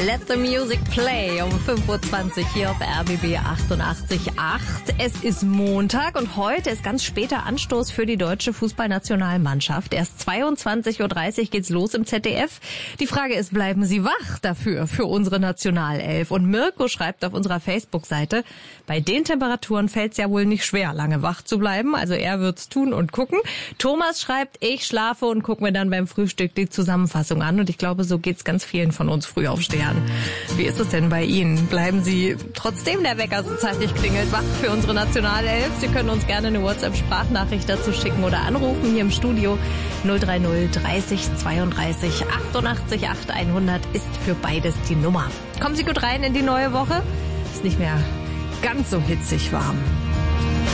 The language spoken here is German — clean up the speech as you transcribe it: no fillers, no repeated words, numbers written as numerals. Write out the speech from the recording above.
Let the Music Play um 5.20 Uhr hier auf RBB 88.8. Es ist Montag und heute ist ganz später Anstoß für die deutsche Fußballnationalmannschaft. Erst 22.30 Uhr geht's los im ZDF. Die Frage ist, bleiben Sie wach dafür, für unsere Nationalelf? Und Mirko schreibt auf unserer Facebook-Seite, bei den Temperaturen fällt's ja wohl nicht schwer, lange wach zu bleiben. Also er wird's tun und gucken. Thomas schreibt, ich schlafe und gucke mir dann beim Frühstück die Zusammenfassung an. Und ich glaube, so geht's ganz vielen von uns Frühaufstehern. Wie ist es denn bei Ihnen? Bleiben Sie trotzdem der Wecker so zeitig klingelt wach für unsere Nationalelf? Sie können uns gerne eine WhatsApp-Sprachnachricht dazu schicken oder anrufen hier im Studio 030 30 32 88 8 100 ist für beides die Nummer. Kommen Sie gut rein in die neue Woche. Ist nicht mehr ganz so hitzig warm.